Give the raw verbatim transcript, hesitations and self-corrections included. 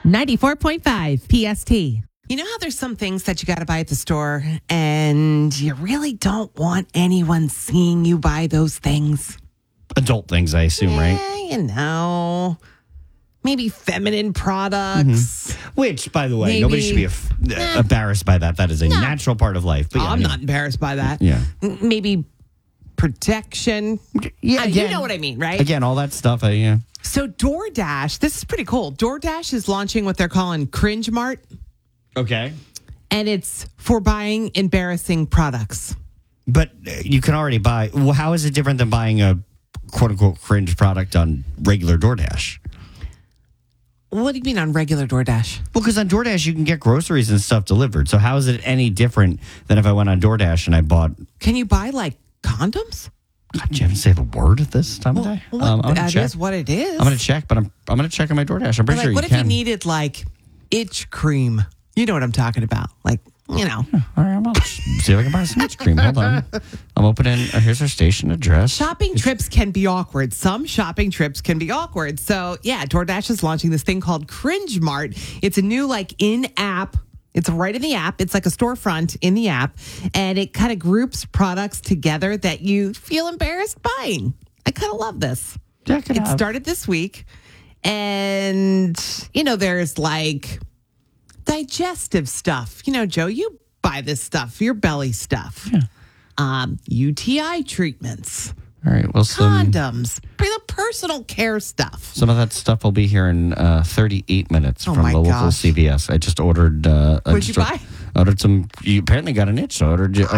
ninety-four point five P S T. You know how there's some things that you got to buy at the store and you really don't want anyone seeing you buy those things? Adult things, I assume, right? Yeah, you know. Maybe feminine products. Mm-hmm. Which, by the way, Maybe, nobody should be af- eh, embarrassed by that. That is a no. natural part of life. But Oh, yeah, I'm no. not embarrassed by that. Yeah. M- Maybe protection. Yeah, Uh, you again- know what I mean, right? Again, all that stuff. I, yeah. So DoorDash, this is pretty cool. DoorDash is launching what they're calling Cringe Mart, Okay. and it's for buying embarrassing products. But uh, you can already buy. Well, how is it different than buying a quote unquote cringe product on regular DoorDash? What do you mean on regular DoorDash? Well, because on DoorDash you can get groceries and stuff delivered. So how is it any different than if I went on DoorDash and I bought? Can you buy like condoms? God, do you have to say the word at this time of day? What, Um, I'm gonna that check. is what it is. I'm going to check, but I'm I'm going to check on my DoorDash. I'm pretty Like, sure what you if can. you needed like itch cream? You know what I'm talking about. Like, you know. All right, I'm going to see if I can buy some ice cream. Hold on. I'm opening. Uh, here's our station address. Shopping trips can be awkward. Some shopping trips can be awkward. So, yeah, DoorDash is launching this thing called Cringe Mart. It's a new, like, in-app. It's right in the app. It's like a storefront in the app. And it kind of groups products together that you feel embarrassed buying. I kind of love this. Check it It out. started this week. And, you know, there's like digestive stuff. You know, Joe, you buy this stuff, your belly stuff. Yeah. Um, U T I treatments, All right. Well, some condoms, the personal care stuff. some of that stuff will be here in uh, thirty-eight minutes Oh from my the local gosh. C V S. I just ordered. Uh, I What'd you just buy? Ordered some. You apparently got an itch. So I ordered.